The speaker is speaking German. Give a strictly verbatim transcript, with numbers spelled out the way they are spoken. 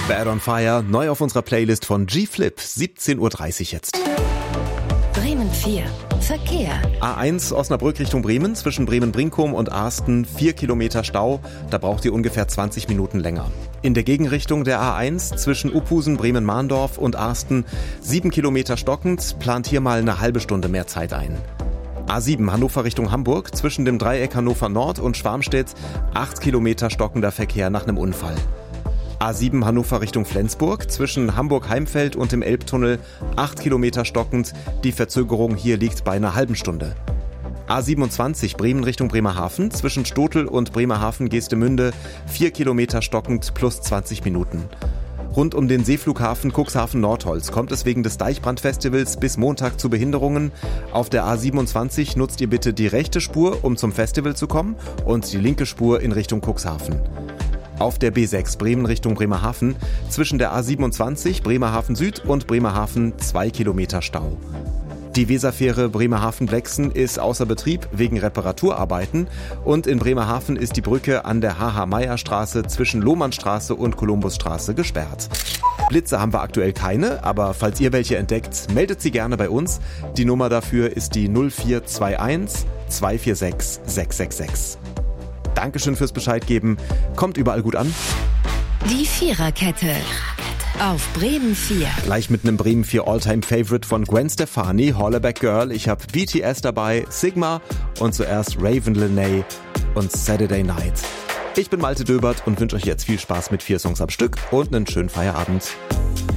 Bad on Fire, neu auf unserer Playlist von G-Flip, siebzehn Uhr dreißig jetzt. Bremen vier. Verkehr. A eins Osnabrück Richtung Bremen, zwischen Bremen-Brinkum und Asten, vier Kilometer Stau, da braucht ihr ungefähr zwanzig Minuten länger. In der Gegenrichtung der A eins, zwischen Uphusen, Bremen-Mahndorf und Asten, sieben Kilometer stockend, plant hier mal eine halbe Stunde mehr Zeit ein. A sieben Hannover Richtung Hamburg, zwischen dem Dreieck Hannover Nord und Schwarmstedt, acht Kilometer stockender Verkehr nach einem Unfall. A sieben Hannover Richtung Flensburg, zwischen Hamburg-Heimfeld und dem Elbtunnel, acht Kilometer stockend, die Verzögerung hier liegt bei einer halben Stunde. A siebenundzwanzig Bremen Richtung Bremerhaven, zwischen Stotel und Bremerhaven-Geestemünde, vier Kilometer stockend plus zwanzig Minuten. Rund um den Seeflughafen Cuxhaven-Nordholz kommt es wegen des Deichbrand-Festivals bis Montag zu Behinderungen. Auf der A siebenundzwanzig nutzt ihr bitte die rechte Spur, um zum Festival zu kommen, und die linke Spur in Richtung Cuxhaven. Auf der B sechs Bremen Richtung Bremerhaven, zwischen der A siebenundzwanzig Bremerhaven Süd und Bremerhaven zwei Kilometer Stau. Die Weserfähre Bremerhaven-Blexen ist außer Betrieb wegen Reparaturarbeiten und in Bremerhaven ist die Brücke an der H H-Meyer-Straße zwischen Lohmannstraße und Kolumbusstraße gesperrt. Blitze haben wir aktuell keine, aber falls ihr welche entdeckt, meldet sie gerne bei uns. Die Nummer dafür ist die null vier zwei eins zwei vier sechs sechs sechs sechs. Dankeschön fürs Bescheid geben. Kommt überall gut an. Die Viererkette. Auf Bremen vier. Gleich mit einem Bremen vier All-Time-Favorite von Gwen Stefani, Hollaback Girl. Ich habe B T S dabei, Sigma und zuerst Raven Lenae und Saturday Night. Ich bin Malte Döbert und wünsche euch jetzt viel Spaß mit vier Songs am Stück und einen schönen Feierabend.